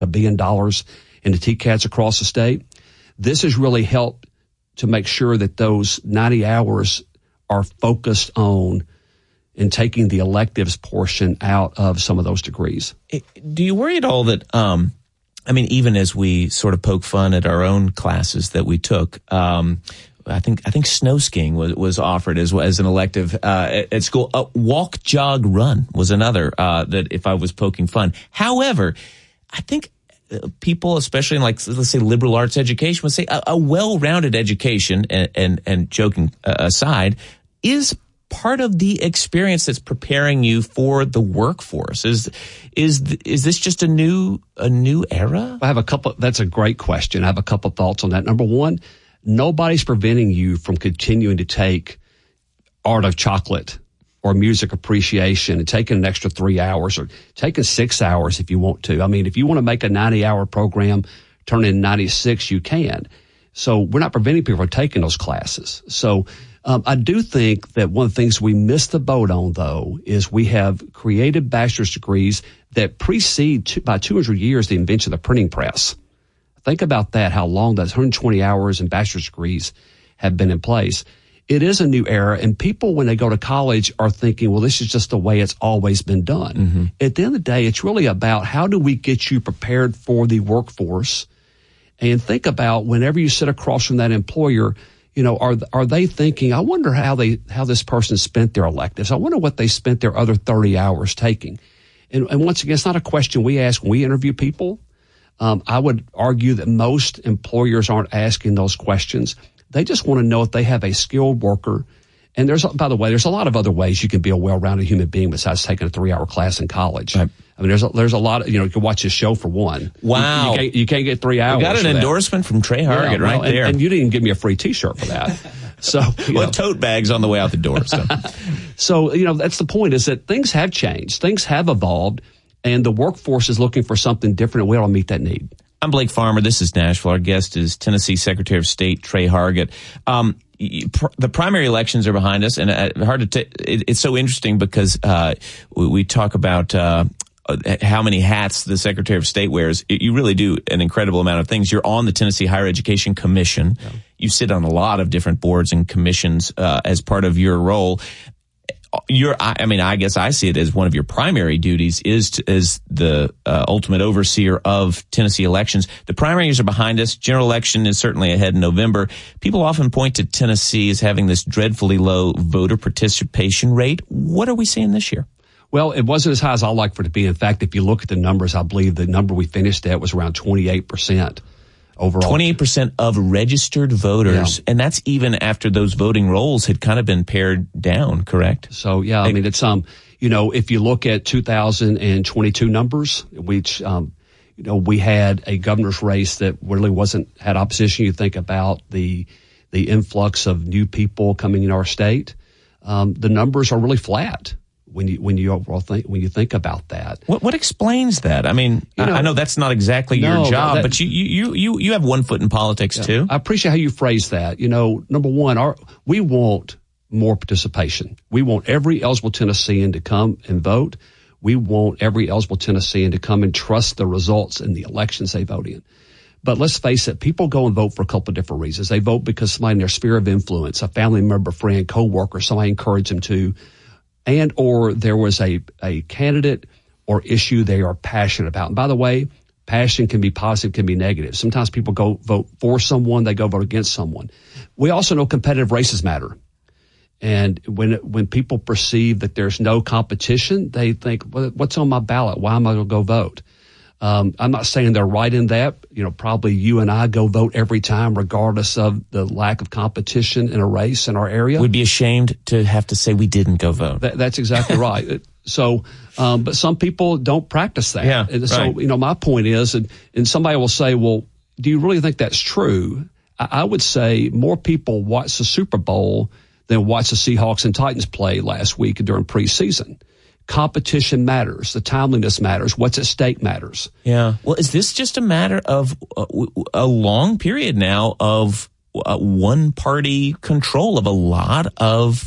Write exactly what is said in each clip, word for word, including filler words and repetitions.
a billion dollars into T C A Ts across the state. This has really helped to make sure that those ninety hours are focused on and taking the electives portion out of some of those degrees. Do you worry at all that, um, I mean, even as we sort of poke fun at our own classes that we took, um, I think I think snow skiing was, was offered as as an elective uh, at, at school. Uh, walk, jog, run was another uh, that if I was poking fun. However, I think people, especially in like let's say liberal arts education, would say a, a well-rounded education, and and, and joking aside, is part of the experience that's preparing you for the workforce. Is is is this just a new a new era? I have a couple. That's a great question. I have a couple thoughts on that. Number one, nobody's preventing you from continuing to take art of chocolate or music appreciation and taking an extra three hours or taking six hours if you want to. I mean, if you want to make a ninety-hour program turn in ninety-six, you can. So we're not preventing people from taking those classes. So um, I do think that one of the things we missed the boat on, though, is we have created bachelor's degrees that precede two, by two hundred years the invention of the printing press. Think about that, how long those one hundred twenty hours in bachelor's degrees have been in place. It is a new era, and people, when they go to college, are thinking, well, this is just the way it's always been done. Mm-hmm. At the end of the day, it's really about how do we get you prepared for the workforce, and think about whenever you sit across from that employer, you know, are are they thinking, I wonder how they how this person spent their electives. I wonder what they spent their other thirty hours taking. And, and once again, it's not a question we ask when we interview people. Um, I would argue that most employers aren't asking those questions. They just want to know if they have a skilled worker. And there's, by the way, there's a lot of other ways you can be a well-rounded human being besides taking a three-hour class in college. Right. I mean, there's a, there's a lot of, you know, you can watch this show for one. Wow. You, you, can't, you can't get three hours. We got an endorsement from Trey Hargett yeah, well, right there. And, and you didn't even give me a free T-shirt for that. So, well, know. Tote bags on the way out the door. So. So, you know, that's the point, is that things have changed. Things have evolved, and the workforce is looking for something different, and we ought to meet that need. I'm Blake Farmer. This is Nashville. Our guest is Tennessee Secretary of State Trey Hargett. Um, pr- the primary elections are behind us, and uh, hard to t- it, it's so interesting because uh, we, we talk about uh, how many hats the Secretary of State wears. It, you really do an incredible amount of things. You're on the Tennessee Higher Education Commission. Yeah. You sit on a lot of different boards and commissions uh, as part of your role. Your, I mean, I guess I see it as one of your primary duties is to, is the uh, ultimate overseer of Tennessee elections. The primaries are behind us. General election is certainly ahead in November. People often point to Tennessee as having this dreadfully low voter participation rate. What are we seeing this year? Well, it wasn't as high as I'd like for it to be. In fact, if you look at the numbers, I believe the number we finished at was around twenty-eight percent. Overall. twenty-eight percent of registered voters, yeah. And that's even after those voting rolls had kind of been pared down, correct? So, yeah, I mean, it's, um, you know, if you look at two thousand twenty-two numbers, which, um, you know, we had a governor's race that really wasn't, had opposition. You think about the, the influx of new people coming in our state. Um, the numbers are really flat. When you when you overall think when you think about that, what what explains that? I mean, you know, I know that's not exactly no, your job, that, but you you you you have one foot in politics yeah, too. I appreciate how you phrase that. You know, number one, our we want more participation. We want every eligible Tennessean to come and vote. We want every eligible Tennessean to come and trust the results in the elections they vote in. But let's face it, people go and vote for a couple of different reasons. They vote because somebody in their sphere of influence, a family member, friend, coworker, somebody encouraged them to. And or there was a, a candidate or issue they are passionate about. And by the way, passion can be positive, can be negative. Sometimes people go vote for someone, they go vote against someone. We also know competitive races matter. And when when people perceive that there's no competition, they think, well, what's on my ballot? Why am I going to go vote? Um, I'm not saying they're right in that. You know, probably you and I go vote every time, regardless of the lack of competition in a race in our area. We'd be ashamed to have to say we didn't go vote. That, that's exactly right. So, um, but some people don't practice that. Yeah, and so, right. you know, my point is, and, and somebody will say, well, do you really think that's true? I, I would say more people watch the Super Bowl than watch the Seahawks and Titans play last week during preseason. Competition matters. The timeliness matters. What's at stake matters. Yeah. Well, is this just a matter of a, a long period now of uh, one-party control of a lot of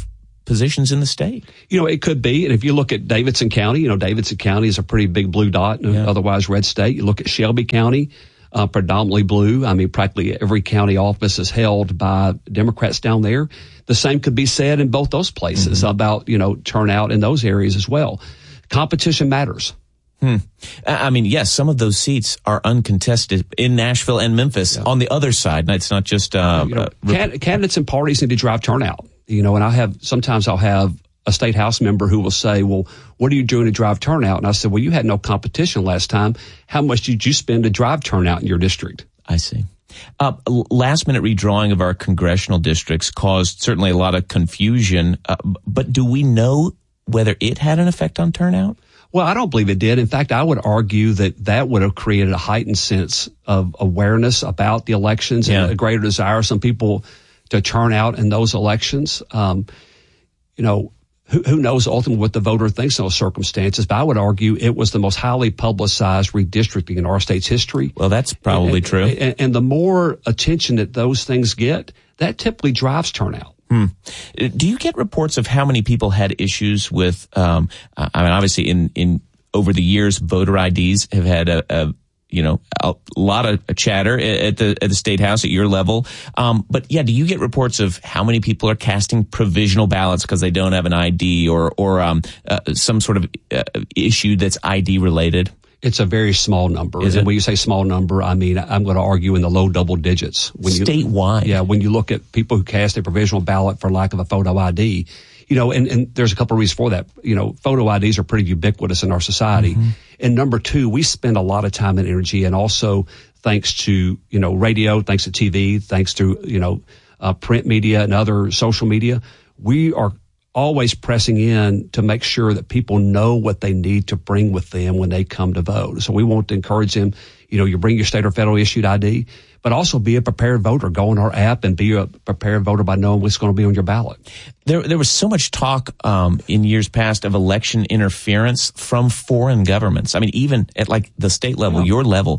positions in the state. You know, it could be. And if you look at Davidson County, you know, Davidson County is a pretty big blue dot, yeah. otherwise red state. You look at Shelby County, uh, predominantly blue. I mean, practically every county office is held by Democrats down there. The same could be said in both those places mm-hmm. about, you know, turnout in those areas as well. Competition matters. Hmm. I mean, yes, some of those seats are uncontested in Nashville and Memphis. Yeah. On the other side, it's not just uh, you know, uh, can, candidates and parties need to drive turnout. You know, and I have sometimes I'll have a state house member who will say, "Well, what are you doing to drive turnout?" And I said, "Well, you had no competition last time. How much did you spend to drive turnout in your district?" I see. Uh, last minute redrawing of our congressional districts caused certainly a lot of confusion. Uh, but do we know whether it had an effect on turnout? Well, I don't believe it did. In fact, I would argue that that would have created a heightened sense of awareness about the elections yeah. and a greater desire of some people to turn out in those elections. Um, you know, who, who knows ultimately what the voter thinks in those circumstances, but I would argue it was the most highly publicized redistricting in our state's history. Well, that's probably and, true. And, and the more attention that those things get, that typically drives turnout. Hmm. Do you get reports of how many people had issues with, um, I mean, obviously in, in over the years, voter I Ds have had a, a you know, a lot of chatter at the at the State House at your level. Um, but yeah, do you get reports of how many people are casting provisional ballots because they don't have an I D or or um, uh, some sort of uh, issue that's I D related? It's a very small number. Is and it? When you say small number, I mean, I'm going to argue in the low double digits. When you, Statewide? Yeah, when you look at people who cast a provisional ballot for lack of a photo I D, you know, and, and there's a couple of reasons for that. You know, photo I Ds are pretty ubiquitous in our society. Mm-hmm. And number two, we spend a lot of time and energy, and also thanks to, you know, radio, thanks to T V, thanks to, you know, uh, print media and other social media, we are always pressing in to make sure that people know what they need to bring with them when they come to vote. So we want to encourage them, you know, you bring your state or federal issued I D, but also be a prepared voter. Go on our app and be a prepared voter by knowing what's going to be on your ballot. There, there was so much talk um, in years past of election interference from foreign governments. I mean, even at like the state level, yeah. your level.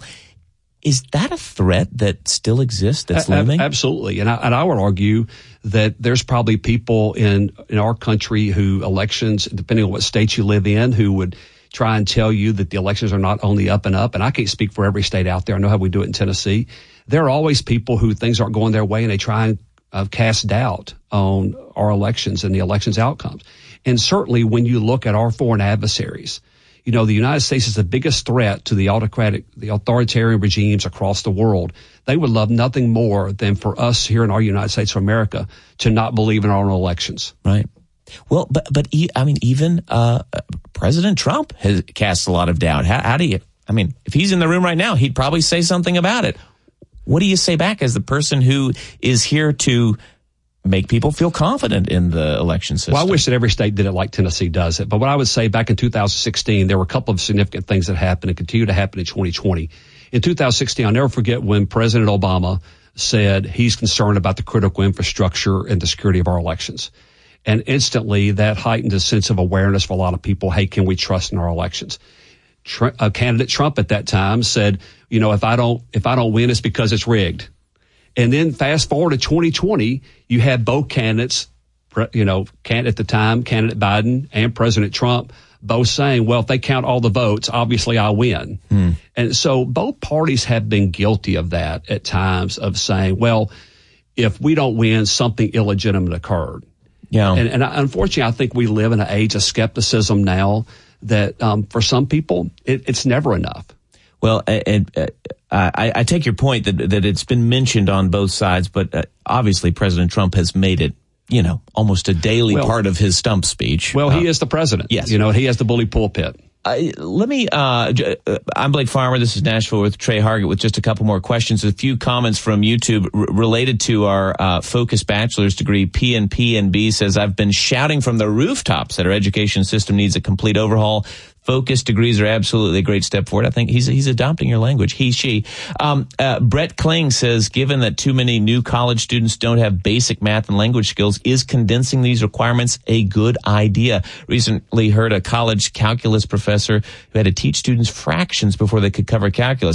Is that a threat that still exists that's a- looming? Absolutely. And I, and I would argue that there's probably people in, in our country who elections, depending on what state you live in, who would try and tell you that the elections are not only up and up. And I can't speak for every state out there. I know how we do it in Tennessee. There are always people who things aren't going their way and they try and uh, cast doubt on our elections and the elections outcomes. And certainly when you look at our foreign adversaries, you know, the United States is the biggest threat to the autocratic, the authoritarian regimes across the world. They would love nothing more than for us here in our United States of America to not believe in our own elections. Right. Well, but, but, I mean, even, uh, President Trump has cast a lot of doubt. How, how do you, I mean, if he's in the room right now, he'd probably say something about it. What do you say back as the person who is here to make people feel confident in the election system? Well, I wish that every state did it like Tennessee does it. But what I would say, back in two thousand sixteen, there were a couple of significant things that happened and continue to happen in twenty twenty. In two thousand sixteen, I'll never forget when President Obama said he's concerned about the critical infrastructure and the security of our elections. And instantly that heightened a sense of awareness for a lot of people. Hey, can we trust in our elections? Tr- uh, candidate Trump at that time said, you know, if I don't, if I don't win, it's because it's rigged. And then fast forward to twenty twenty, you had both candidates, you know, can, at the time, candidate Biden and President Trump, both saying, well, if they count all the votes, obviously I win. Hmm. And so both parties have been guilty of that at times, of saying, well, if we don't win, something illegitimate occurred. Yeah. And, and unfortunately, I think we live in an age of skepticism now that um, for some people, it, it's never enough. Well, and uh, I, I take your point that that it's been mentioned on both sides, but uh, obviously President Trump has made it, you know, almost a daily well, part of his stump speech. Well, uh, he is the president. Yes. You know, he has the bully pulpit. Uh, let me, uh, I'm Blake Farmer. This is Nashville with Trey Hargett with just a couple more questions. A few comments from YouTube r- related to our uh, Focus Bachelor's degree. P and P and B says, I've been shouting from the rooftops that our education system needs a complete overhaul. Focus degrees are absolutely a great step forward. I think he's he's adopting your language. He, she. Um, uh, Brett Kling says, given that too many new college students don't have basic math and language skills, is condensing these requirements a good idea? Recently heard a college calculus professor who had to teach students fractions before they could cover calculus.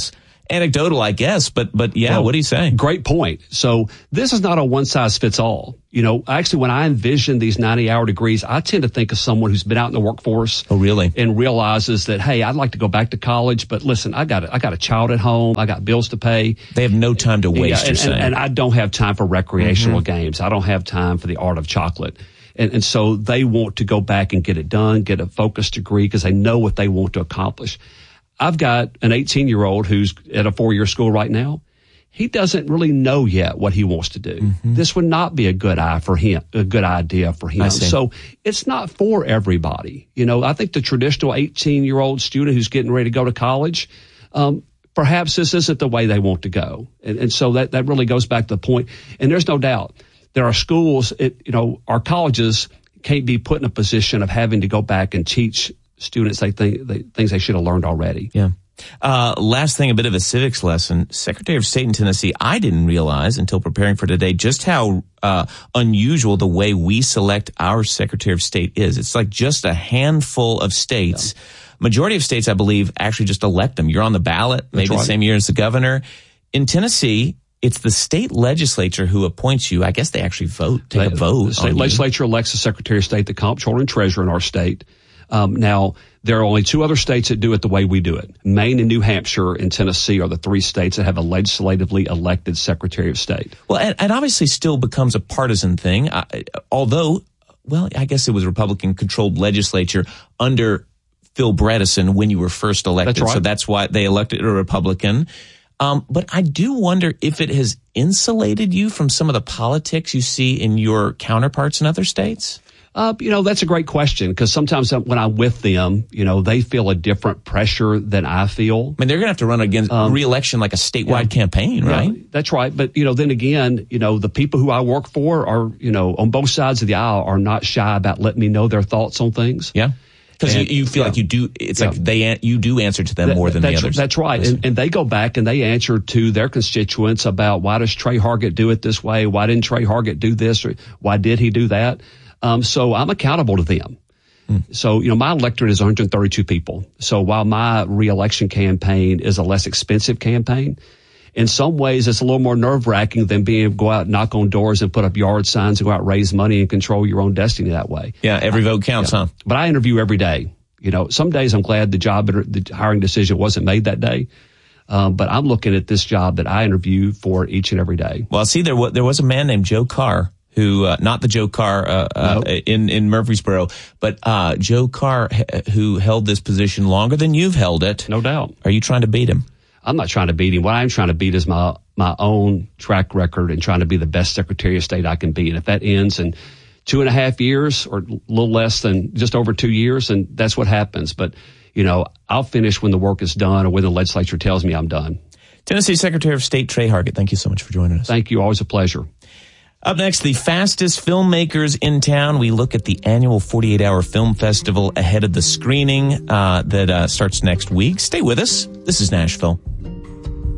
anecdotal, I guess, but but yeah, well, what do you say? Great point. So this is not a one size fits all. You know, actually, when I envision these ninety hour degrees, I tend to think of someone who's been out in the workforce. Oh, really? And realizes that, hey, I'd like to go back to college, but listen, I got a, I got a child at home, I got bills to pay. They have no time to waste. Yeah, you're and, saying, and, and I don't have time for recreational mm-hmm. games. I don't have time for the art of chocolate. And, and so they want to go back and get it done, get a focused degree because they know what they want to accomplish. I've got an eighteen year old who's at a four year school right now. He doesn't really know yet what he wants to do. Mm-hmm. This would not be a good eye for him, a good idea for him. So it's not for everybody. You know, I think the traditional eighteen year old student who's getting ready to go to college, um, perhaps this isn't the way they want to go. And, and so that, that really goes back to the point. And there's no doubt there are schools, it, you know, our colleges can't be put in a position of having to go back and teach students they think they, things they should have learned already. Yeah. Uh, last thing, a bit of a civics lesson. Secretary of State in Tennessee, I didn't realize until preparing for today just how uh, unusual the way we select our Secretary of State is. It's like just a handful of states. Yeah. Majority of states, I believe, actually just elect them. You're on the ballot, maybe That's right. the same year as the governor. In Tennessee, it's the state legislature who appoints you. I guess they actually vote, take they, a vote. The state legislature you. elects the Secretary of State, the comptroller and treasurer in our state. Um, now, there are only two other states that do it the way we do it. Maine and New Hampshire and Tennessee are the three states that have a legislatively elected Secretary of State. Well, and, and obviously still becomes a partisan thing, uh, although, well, I guess it was a Republican-controlled legislature under Phil Bredesen when you were first elected. That's right. So that's why they elected a Republican. Um, but I do wonder if it has insulated you from some of the politics you see in your counterparts in other states. Uh, you know, that's a great question because sometimes when I'm with them, you know, they feel a different pressure than I feel. I mean, they're going to have to run against um, re-election like a statewide yeah, campaign, right? Yeah, that's right. But, you know, then again, you know, the people who I work for are, you know, on both sides of the aisle are not shy about letting me know their thoughts on things. Yeah. Because you, you feel yeah. like you do, it's yeah. like they, you do answer to them that, more than the others. That's right. And, and they go back and they answer to their constituents about why does Trey Hargett do it this way? Why didn't Trey Hargett do this? Or why did he do that? Um, so I'm accountable to them. Hmm. So, you know, my electorate is one hundred thirty-two people. So while my reelection campaign is a less expensive campaign, in some ways it's a little more nerve wracking than being able to go out and knock on doors and put up yard signs and go out and raise money and control your own destiny that way. Yeah. Every vote counts, yeah. huh? But I interview every day. You know, some days I'm glad the job, the hiring decision wasn't made that day. Um, but I'm looking at this job that I interview for each and every day. Well, see, there was, there was a man named Joe Carr. Who, uh, not the Joe Carr, uh, uh, nope. in, in Murfreesboro, but, uh, Joe Carr, h- who held this position longer than you've held it. No doubt. Are you trying to beat him? I'm not trying to beat him. What I'm trying to beat is my, my own track record and trying to be the best Secretary of State I can be. And if that ends in two and a half years or a little less than just over two years, then that's what happens. But, you know, I'll finish when the work is done or when the legislature tells me I'm done. Tennessee Secretary of State Trey Hargett, thank you so much for joining us. Thank you. Always a pleasure. Up next, the fastest filmmakers in town. We look at the annual forty-eight hour film festival ahead of the screening uh, that uh, starts next week. Stay with us. This is Nashville.